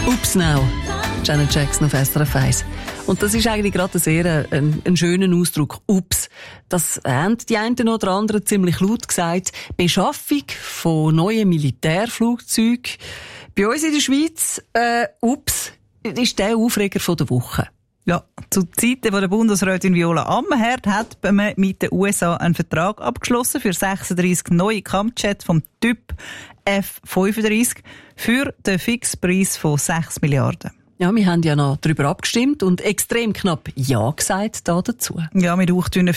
Ups now. Janet Jackson auf SRF 1. Und das ist eigentlich gerade ein schöner Ausdruck. Ups. Das haben die einen oder anderen ziemlich laut gesagt. Beschaffung von neuen Militärflugzeugen. Bei uns in der Schweiz, ups, ist der Aufreger von der Woche. Ja, zu Zeiten von der Bundesrätin Viola Amherd hat man mit den USA einen Vertrag abgeschlossen für 36 neue Kampfjets vom Typ F-35 für den Fixpreis von 6 Milliarden. Ja, wir haben ja noch darüber abgestimmt und extrem knapp Ja gesagt dazu. Ja, mit hauchdünnen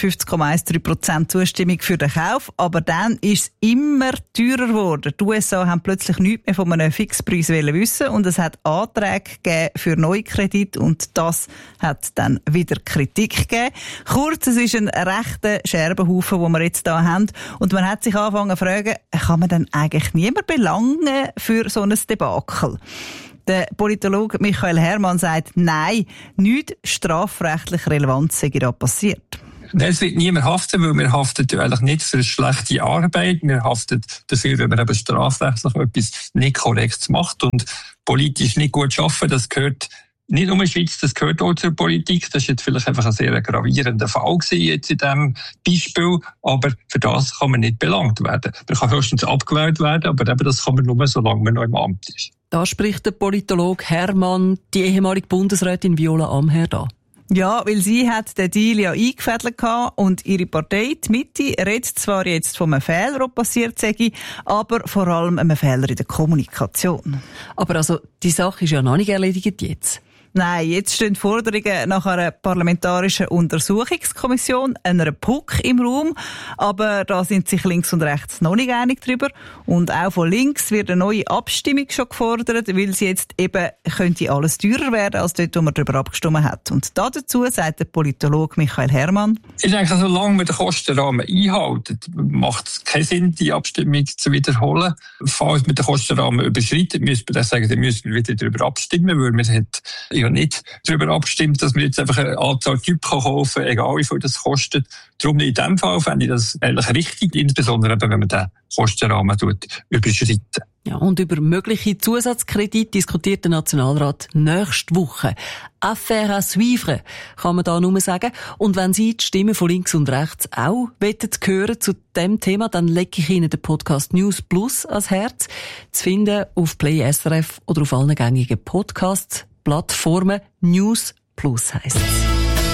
50,13% Zustimmung für den Kauf. Aber dann ist es immer teurer geworden. Die USA haben plötzlich nichts mehr von einem Fixpreis wissen und es hat Anträge gegeben für Neukredit und das hat dann wieder Kritik gegeben. Kurz, es ist ein rechter Scherbenhaufen, den wir jetzt hier haben. Und man hat sich angefangen zu fragen, kann man denn eigentlich niemand belangen für so ein Debakel? Der Politologe Michael Hermann sagt, nein, nichts strafrechtlich relevant sei da passiert. Es wird niemand haften, weil wir haften eigentlich nicht für eine schlechte Arbeit. Wir haften dafür, wenn man eben strafrechtlich etwas nicht korrekt macht und politisch nicht gut arbeiten. Das gehört nicht nur in der Schweiz, das gehört auch zur Politik. Das ist jetzt vielleicht einfach ein sehr gravierender Fall gewesen jetzt in diesem Beispiel. Aber für das kann man nicht belangt werden. Man kann höchstens abgewählt werden, aber eben das kann man nur, solange man noch im Amt ist. Da spricht der Politologe Hermann die ehemalige Bundesrätin Viola Amherd an. Ja, weil sie hat den Deal ja eingefädelt und ihre Partei, die Mitte, redet zwar jetzt von einem Fehler, der passiert sei, aber vor allem einem Fehler in der Kommunikation. Aber also, die Sache ist ja noch nicht erledigt jetzt. Nein, jetzt stehen Forderungen nach einer parlamentarischen Untersuchungskommission, einer PUC im Raum. Aber da sind sich links und rechts noch nicht einig drüber. Und auch von links wird eine neue Abstimmung schon gefordert, weil sie jetzt eben könnte alles teurer werden, als dort, wo man darüber abgestimmt hat. Und dazu sagt der Politologe Michael Hermann. Ich denke, solange wir den Kostenrahmen einhalten, macht es keinen Sinn, die Abstimmung zu wiederholen. Falls wir den Kostenrahmen überschreiten, müssen wir dann sagen, dann müssen wir wieder darüber abstimmen, weil wir nicht darüber abgestimmt, dass man jetzt einfach eine Anzahl Typen kaufen kann, egal wie viel das kostet. Darum in diesem Fall fände ich das eigentlich richtig, insbesondere wenn man den Kostenrahmen überschreiten. Ja, und über mögliche Zusatzkredite diskutiert der Nationalrat nächste Woche. Affaire à suivre, kann man da nur sagen. Und wenn Sie die Stimmen von links und rechts auch hören zu dem Thema, dann lege ich Ihnen den Podcast News Plus ans Herz. Zu finden auf Play SRF oder auf allen gängigen Podcasts. Plattformen News Plus heisst es.